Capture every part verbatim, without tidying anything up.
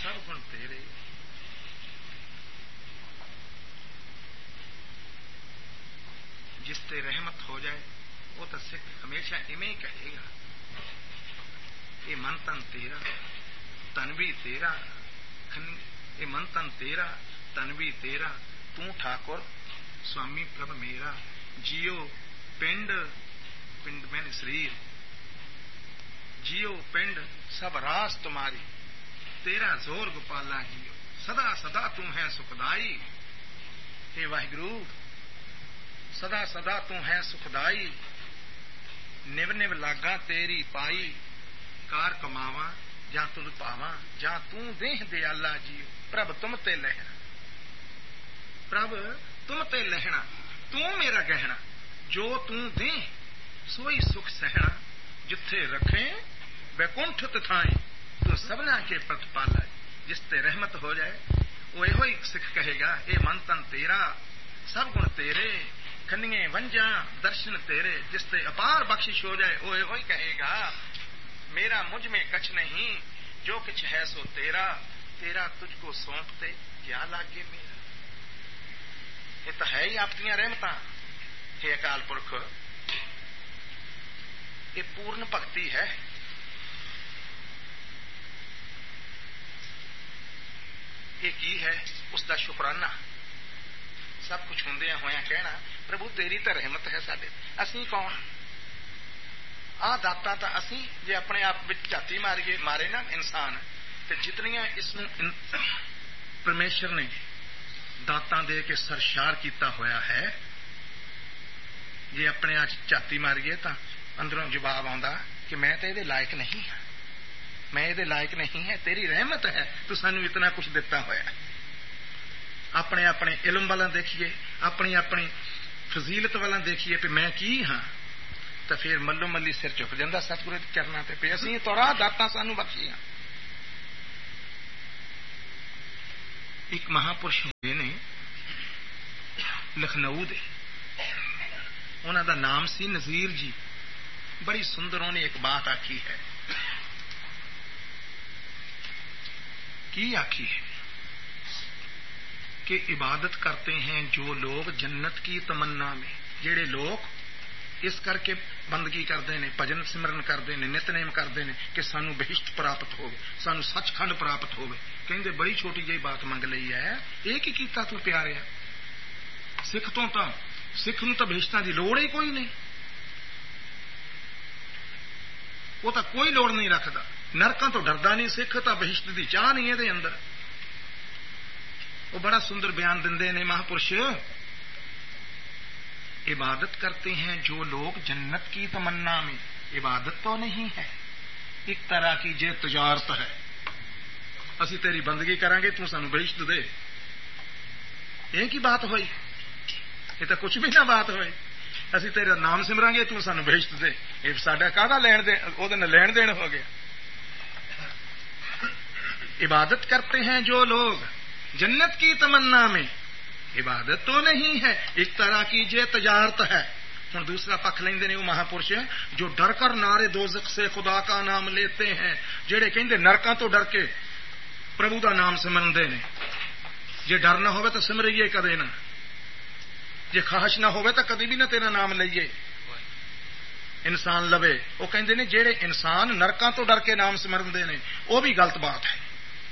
سب گن تیرے. جس تے رحمت ہو جائے وہ تو سکھ ہمیشہ ایویں کہے گا یہ من تن تیرا تن بھی تیرا, یہ من تن تیرا تن بھی تیرا, تو ٹھاکر سوامی پرب میرا. جیو پنڈ پنڈ میں نے شریر, جیو پنڈ سب راس تمہاری, تیرا زور گوپالا جیو, سدا سدا تم ہے سکھدائی. اے واحگرو سدا سدا تم ہے سکھدائی, نو نو لاگاں تیری پائی, کار کماواں جا تل پاواں, جا توں دیہ دیالا جیو. پرب تم تے لہنا, پرب تم تے لہنا, توں میرا گہنا, جو توں دیں سوئی سکھ سہنا. جتھے رکھیں ویکنٹھ تھائیں تو سبنا کے پت پالا. جس تے رحمت ہو جائے وہ یہ ہوئی سکھ کہے گا اے من تن تیرا سب گن تیرے, کھنیے ونجاں درشن تیرے. جس تے اپار بخشش ہو جائے وہ یہ ہوئی کہے گا میرا مجھ میں کچھ نہیں, جو کچھ ہے سو تیرا, تیرا تجھ کو سونپتے کیا لاگے میرا. یہ تو ہے ہی آپ کی رحمت ہے اکال پرکھ, یہ پورن بھگتی ہے. یہ کی ہے اس کا شکرانہ. سب کچھ ہوندیا ہویا کہنا پربھو تیری تو رحمت ہے ساڈے, اسی کون آ داتا تو اسی جے اپنے آپ جاتی ماریے مارے نا انسان تے جتنیاں اس پرمیشور نے داتاں دے کے سرشار کیتا ہویا ہے, جے اپنے آپ جاتی ماریے تا اندروں جواب آندا کہ میں تے دے لائق نہیں ہاں, میں یہ لائق نہیں ہے, تیری رحمت ہے تو سانو اتنا کچھ دیتا ہوا. اپنے اپنے علم والا دیکھیے, اپنی اپنی فضیلت والا دیکھیے کہ میں کی ہاں, تو پھر ملو ملی سر چک جاتا ستگرو کرنا تے پہ اسی تو راہ داتا سانو بخشی. ایک مہاپرش ہوئے نے لکھنؤ دے, انہوں دا نام سی نذیر جی. بڑی سندر انہوں نے ایک بات آکھی ہے. کی آکھی ہے کہ عبادت کرتے ہیں جو لوگ جنت کی تمنا میں, جڑے لوگ اس کر کے بندگی کرتے ہیں, بھجن سمرن کرتے ہیں, نت نیم کرتے ہیں کہ سانو بہشت پراپت ہوگی, سانو سچ کھنڈ پراپت ہوگی. کہیں بڑی چھوٹی جی بات منگ لئی ہے, ایک ہی کیتا تو پیارے سکھ تو تا سکھ نو تو بہشتاں دی لوڑ ہی کوئی نہیں, وہ تو کوئی لوڑ نہیں رکھتا. نرکاں تو ڈردا نہیں سکھ, تو بہشت دی چاہ نہیں ہے اندر. وہ بڑا سندر بیان دندے نے مہاپرش. عبادت کرتے ہیں جو لوگ جنت کی تمنا میں, عبادت تو نہیں ہے, ایک طرح کی جے تجارت ہے. اسی تیری بندگی کریں گے تو سانو بہشت دے, ایک ہی بات ہوئی. یہ تو کچھ بھی نہ بات ہوئی, اسی تیرا نام سمران گے تو سانو بہشت دے. یہ ساڈا کہدا لین دین, وہ لین دین ہو گیا. عبادت کرتے ہیں جو لوگ جنت کی تمنا میں, عبادت تو نہیں ہے, ایک طرح کی جے تجارت ہے. ہوں دوسرا پکھ لیندے نے وہ مہاپرش جو ڈر کر نارے دوزخ سے خدا کا نام لیتے ہیں, جڑے کہندے نرکاں تو ڈر کے پربھو دا نام سمرندے نے. جے ڈر نہ ہوئے تو سمریے کدے نہ, جے خواہش نہ ہوئے تو کدی بھی نہ تیرا نام لئیے انسان لوے. وہ کہندے نے جڑے انسان نرکاں تو ڈر کے نام سمرندے نے وہ بھی غلط بات ہے.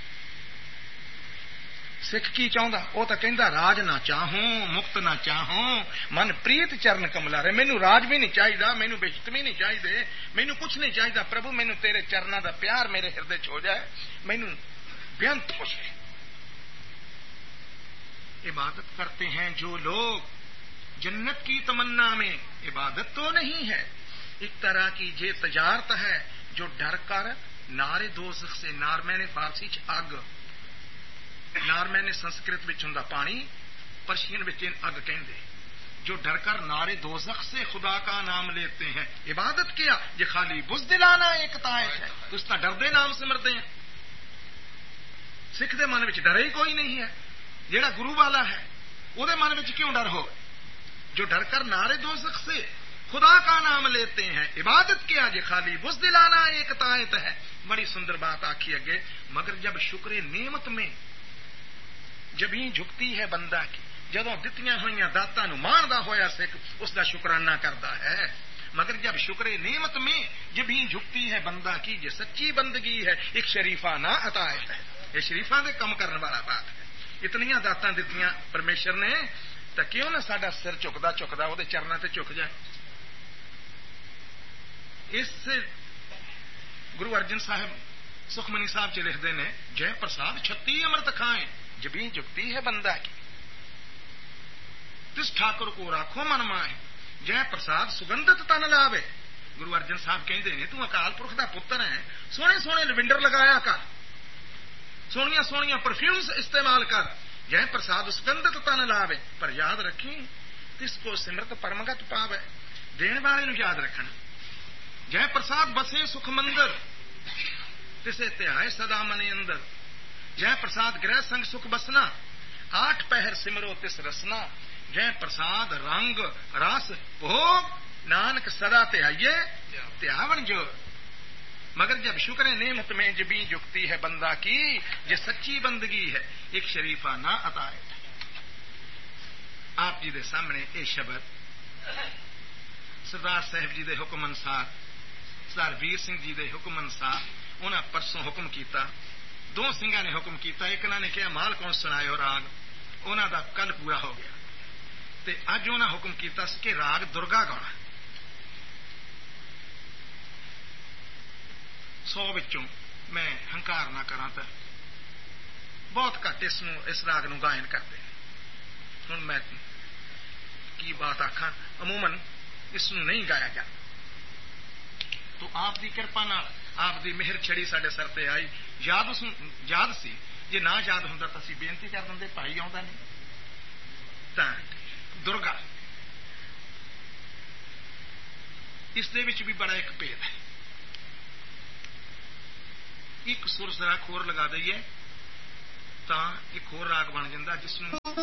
سکھ کی چاہتا, وہ تو کہندا راج نہ چاہوں مکت نہ چاہوں من پریت چرن کملا رہے. مینو راج بھی نہیں چاہیے, مینو بہشت بھی نہیں چاہیے, مینو کچھ نہیں چاہیے. پربھو مینو تیرے چرناں دا پیار میرے ہردے چ ہو جائے, مینو بےانت خوش ہے. عبادت کرتے ہیں جو لوگ جنت کی تمنا میں, عبادت تو نہیں ہے, ایک طرح کی جے تجارت ہے جو ڈر کر نارے دوزخ سے. نار میں نے فارسی چ اگ, نار میں نے سنسکرت وچ ہوندا پانی, پرشین وچ اگ کہندے. جو ڈر کر نارے دوزخ سے خدا کا نام لیتے ہیں. عبادت کیا یہ خالی بزدلانہ ایک تائش ہے, تو اس کا ڈردے نام سمرتے ہیں. سکھ دے من وچ ڈر ہی کوئی نہیں ہے. جیڑا گرو والا ہے وہ دے من وچ کیوں ڈر ہو؟ جو ڈر کر نارے دوزخ سے خدا کا نام لیتے ہیں عبادت کیا جے خالی بزدلانا ایک طاعت ہے. بڑی سندر بات آکھی اگے. مگر جب شکر نعمت میں جبھی جھکتی ہے بندہ کی, جدوں دتیاں ہوئیاں داتاں نو ماندا ہویا سکھ اس دا شکرانہ کردا ہے. مگر جب شکر نعمت میں جبھی جھکتی ہے بندہ کی, یہ سچی بندگی ہے ایک شریفانہ عطا ہے. یہ شریفاں دے کم کرنے والا بات ہے. اتنیاں داتاں دتیاں پرمیشور نے تو کیوں نہ ساڈا سر چکدا چکدا وہ چرناں تے چک جائے. اس گرو ارجن صاحب سکھمنی صاحب چ لکھتے ہیں جے پرساد چھتی امرت کھائیں جبھی جھکتی ہے بندہ کی. تس ٹھاکر کو راکھو من ماہے جے پرساد سگندت تن لاوے. گرو ارجن صاحب کہتے ہیں تو اکال پرخ دا پتر ہے, سونے سونے لوینڈر لگایا کر, سونیاں سونیاں پرفیومز استعمال کر, جے پرساد سگندت تن لاوے. پر یاد رکھی تس کو سمرت پرمگت پاوے. دین والے نو یاد رکھنا. جے پرساد بسے سکھ مندر تسے تہائے سدا منے اندر. جے پرساد گرہ سنگ سکھ بسنا آٹھ پہر سمرو تس رسنا. جے پرساد رنگ رس بھوگ نانک سدا تہائیے تہاون جو. مگر جب شکر نعمت میں جبھی جھکتی ہے بندہ کی, یہ سچی بندگی ہے ایک شریفانہ عطا ہے. آپ جی دے سامنے اے شبد سردار صاحب جی دے حکم انسار, سردار ویر سنگھ جی دے حکم انسار انہاں پرسوں حکم کیتا. دو سنگھاں نے حکم کیتا, ایک انہاں نے کہا مال کون سنایو راگ, انہاں دا کل پورا ہو گیا. تے اج انہاں حکم کیتا کہ راگ درگا گانا. سو وچوں میں ہنکار نہ کراں تے بہت گھٹ اس نو اس راگ نو گائن کرتے. ہن میں کی بات آکھاں, عموماً اس نو نہیں گایا جاتا. تو آپ دی کرپا نال آپ دی مہر چھڑی ساڈے سر تے آئی. یاد اس یاد سی, جے نہ یاد ہوندا تو اسی بےنتی کر دندے بھائی آوندا نہیں. تاں درگا اس دے وچ بھی بڑا ایک بھید ہے. ایک سر ذرا کھور لگا دئیے تاں ایک ہور راگ بن جاندا جس نوں